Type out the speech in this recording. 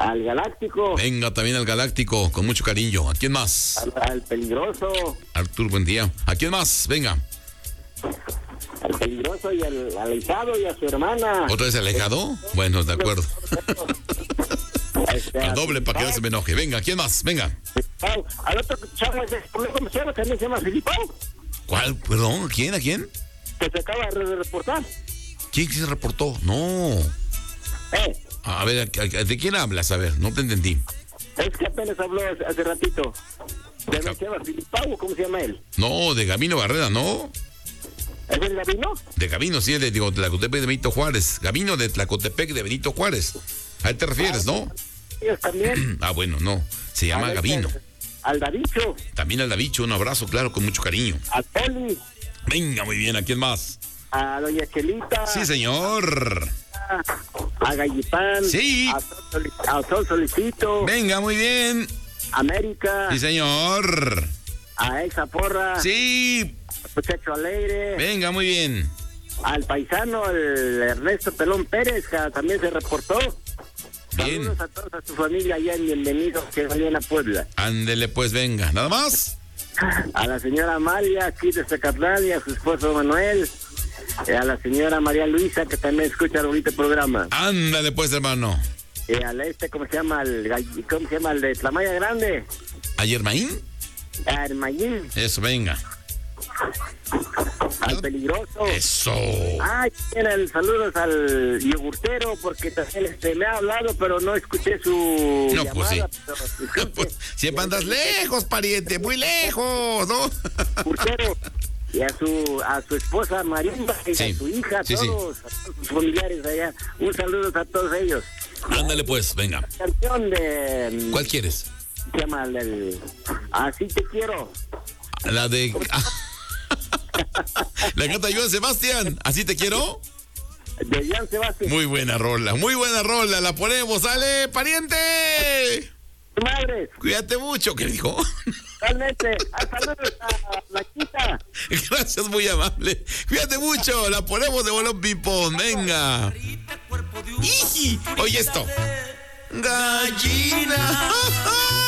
Al Galáctico. Venga, también al Galáctico, con mucho cariño. ¿A quién más? Al Peligroso. Artur, buen día. ¿A quién más? Venga. Al Peligroso y al Alejado y a su hermana. ¿Otra vez Alejado? Bueno, de acuerdo. A doble para que no se me enoje. Venga, ¿quién más? Venga. Al otro chavo, ¿cómo se llama? También se llama Filipao. ¿Cuál? Perdón, ¿a quién? ¿A quién? Que se acaba de reportar. ¿Quién se reportó? No. A ver, ¿de quién hablas? A ver, no te entendí. Es que apenas habló hace ratito. ¿Se llama Filipao? ¿Cómo se llama él? No, de Gabino Barrera, ¿no? ¿Es el Gabino? De Gabino, sí, de Tlacotepec de Benito Juárez. Gabino de Tlacotepec de Benito Juárez. A él te refieres, ¿no? Ellos también. Bueno, no. Se llama Gabino. Al Davicho. También al Davicho, un abrazo, claro, con mucho cariño. Al Poli. Venga, muy bien, ¿a quién más? A Doña Chelita. Sí, señor. A Gallipán. Sí. A Sol Solicito. Venga, muy bien. América. Sí, señor. A Elsa Porra. Sí. Muchacho Alegre. Venga, muy bien. Al paisano, el Ernesto Pelón Pérez, que también se reportó. Bien. Saludos a todos, a su familia allá en Bienvenidos, que vayan a Puebla. Ándele, pues, venga. ¿Nada más? A la señora Amalia, aquí de Zacatlán, y a su esposo Manuel. A la señora María Luisa, que también escucha el bonito programa. Ándale, pues, hermano. Al ¿cómo se llama? ¿Cómo se llama? El de Tlamaya Grande. ¿A Yermaín? Al Mayín. Eso, venga. Al Peligroso. Eso. Ay, saludos al yogurtero, porque también me ha hablado, pero no escuché su No, llamada. Pues sí. Pues, siempre andas lejos, pariente, muy lejos, ¿no? Yogurtero. Y a su esposa Marimba, y sí. a su hija, sí, todos, a todos sus familiares allá. Un saludo a todos ellos. Ándale, pues, venga. La canción de... ¿Cuál quieres? Se llama Así te quiero. La de... La canta Joan Sebastián. ¿Así te quiero? De Joan Sebastián. Muy buena rola, la ponemos. ¡Sale, pariente! Madre. Cuídate mucho, ¿qué dijo? Realmente, saludos a Blanquita. Gracias, muy amable. Cuídate mucho, la ponemos de bolón pipón, venga. ¡Iji! Oye esto. Gallina.